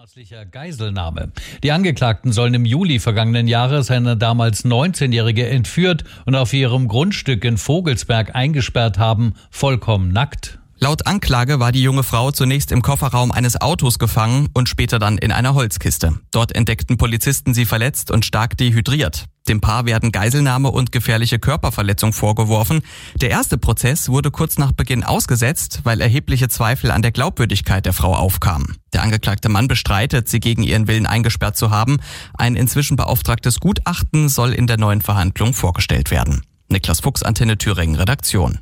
Mutmaßlicher Geiselnahme. Die Angeklagten sollen im Juli vergangenen Jahres eine damals 19-Jährige entführt und auf ihrem Grundstück in Vogelsberg eingesperrt haben, vollkommen nackt. Laut Anklage war die junge Frau zunächst im Kofferraum eines Autos gefangen und später dann in einer Holzkiste. Dort entdeckten Polizisten sie verletzt und stark dehydriert. Dem Paar werden Geiselnahme und gefährliche Körperverletzung vorgeworfen. Der erste Prozess wurde kurz nach Beginn ausgesetzt, weil erhebliche Zweifel an der Glaubwürdigkeit der Frau aufkamen. Der angeklagte Mann bestreitet, sie gegen ihren Willen eingesperrt zu haben. Ein inzwischen beauftragtes Gutachten soll in der neuen Verhandlung vorgestellt werden. Niklas Fuchs, Antenne Thüringen, Redaktion.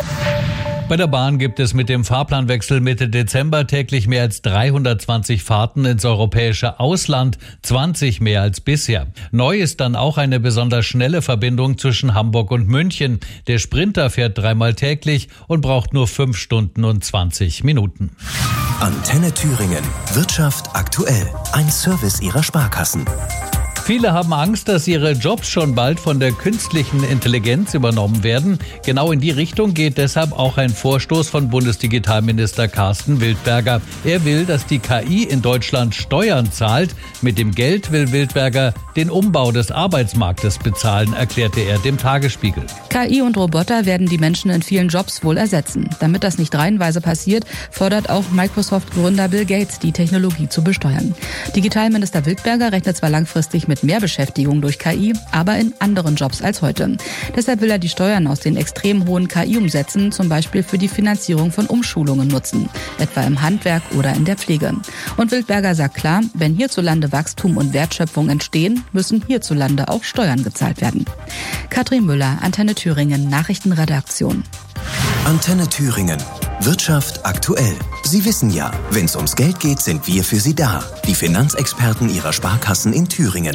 Bei der Bahn gibt es mit dem Fahrplanwechsel Mitte Dezember täglich mehr als 320 Fahrten ins europäische Ausland, 20 mehr als bisher. Neu ist dann auch eine besonders schnelle Verbindung zwischen Hamburg und München. Der Sprinter fährt 3-mal täglich und braucht nur 5 Stunden und 20 Minuten. Antenne Thüringen. Wirtschaft aktuell. Ein Service Ihrer Sparkassen. Viele haben Angst, dass ihre Jobs schon bald von der künstlichen Intelligenz übernommen werden. Genau in die Richtung geht deshalb auch ein Vorstoß von Bundesdigitalminister Carsten Wildberger. Er will, dass die KI in Deutschland Steuern zahlt. Mit dem Geld will Wildberger den Umbau des Arbeitsmarktes bezahlen, erklärte er dem Tagesspiegel. KI und Roboter werden die Menschen in vielen Jobs wohl ersetzen. Damit das nicht reihenweise passiert, fordert auch Microsoft-Gründer Bill Gates, die Technologie zu besteuern. Digitalminister Wildberger rechnet zwar langfristig mit mehr Beschäftigung durch KI, aber in anderen Jobs als heute. Deshalb will er die Steuern aus den extrem hohen KI-Umsätzen zum Beispiel für die Finanzierung von Umschulungen nutzen, etwa im Handwerk oder in der Pflege. Und Wildberger sagt klar, wenn hierzulande Wachstum und Wertschöpfung entstehen, müssen hierzulande auch Steuern gezahlt werden. Katrin Müller, Antenne Thüringen, Nachrichtenredaktion. Antenne Thüringen. Wirtschaft aktuell. Sie wissen ja, wenn es ums Geld geht, sind wir für Sie da. Die Finanzexperten Ihrer Sparkassen in Thüringen.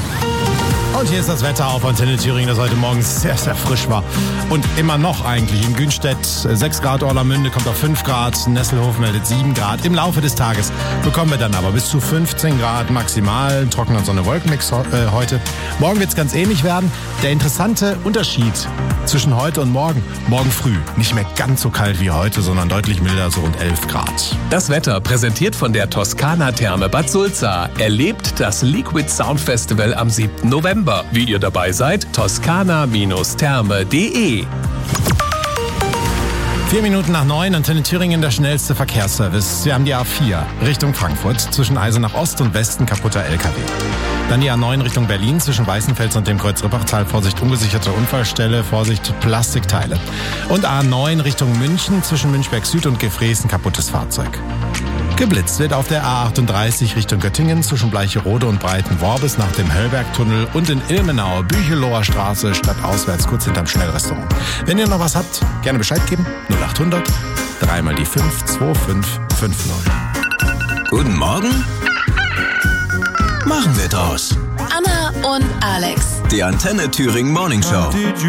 Und hier ist das Wetter auf Antenne Thüringen, das heute Morgen sehr, sehr frisch war. Und immer noch eigentlich. In Günstedt 6 Grad, Orlamünde kommt auf 5 Grad, Nesselhof meldet 7 Grad. Im Laufe des Tages bekommen wir dann aber bis zu 15 Grad maximal. Trocken und Sonne-Wolkenmix heute. Morgen wird es ganz ähnlich werden. Der interessante Unterschied zwischen heute und morgen. Morgen früh nicht mehr ganz so kalt wie heute, sondern deutlich milder, so rund 11 Grad. Das Wetter präsentiert von der Toskana Therme Bad Sulza. Erlebt das Liquid Sound Festival am 7. November. Wie ihr dabei seid, toskana-therme.de. 4 Minuten nach 9, Antenne Thüringen, der schnellste Verkehrsservice. Wir haben die A4 Richtung Frankfurt, zwischen Eisenach Ost und Westen kaputter LKW. Dann die A9 Richtung Berlin, zwischen Weißenfels und dem Kreuz Rippachtal, Vorsicht ungesicherte Unfallstelle, Vorsicht Plastikteile. Und A9 Richtung München, zwischen Münchberg Süd und Gefrees ein kaputtes Fahrzeug. Geblitzt wird auf der A38 Richtung Göttingen, zwischen Bleicherode und Breitenworbis nach dem Höllbergtunnel und in Ilmenau, Bücheloher Straße, stadtauswärts, kurz hinterm Schnellrestaurant. Wenn ihr noch was habt, gerne Bescheid geben. 0800 3 mal die 5 2550. Guten Morgen. Machen wir draus. Anna und Alex. Die Antenne Thüringen Morning Show.